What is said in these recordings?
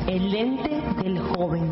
El lente del joven.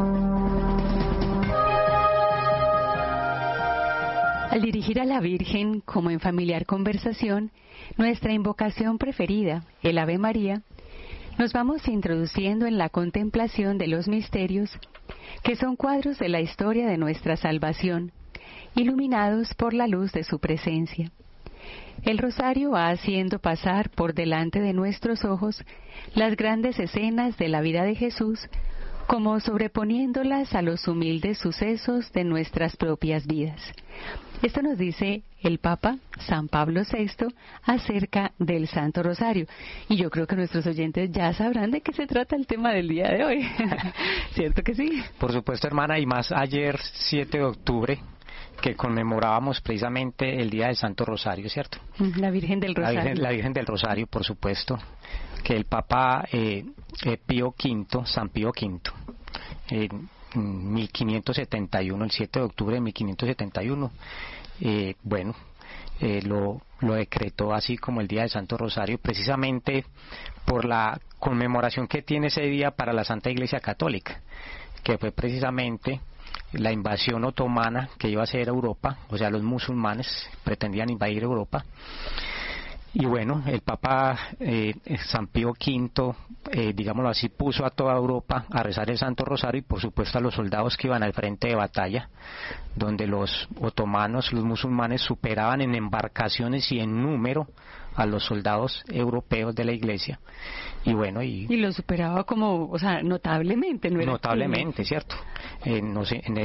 Al dirigir a la Virgen, como en familiar conversación, nuestra invocación preferida, el Ave María, nos vamos introduciendo en la contemplación de los misterios, que son cuadros de la historia de nuestra salvación, iluminados por la luz de su presencia. El rosario va haciendo pasar por delante de nuestros ojos las grandes escenas de la vida de Jesús, como sobreponiéndolas a los humildes sucesos de nuestras propias vidas. Esto nos dice el Papa San Pablo VI acerca del Santo Rosario. Y yo creo que nuestros oyentes ya sabrán de qué se trata el tema del día de hoy. ¿Cierto que sí? Por supuesto, hermana, y más ayer, 7 de octubre, que conmemorábamos precisamente el Día del Santo Rosario, ¿cierto? La Virgen del Rosario. La Virgen del Rosario, por supuesto, que el Papa Pío V, San Pío V, en 1571, el 7 de octubre de 1571, lo decretó así como el Día del Santo Rosario, precisamente por la conmemoración que tiene ese día para la Santa Iglesia Católica, que fue precisamente la invasión otomana que iba a hacer Europa, o sea, los musulmanes pretendían invadir Europa. Y bueno, el Papa San Pío V, digámoslo así, puso a toda Europa a rezar el Santo Rosario y por supuesto a los soldados que iban al frente de batalla, donde los otomanos, los musulmanes, superaban en embarcaciones y en número a los soldados europeos de la Iglesia. Y bueno, y lo superaba como, o sea, notablemente, ¿no era? Notablemente, ¿cierto? No sé, en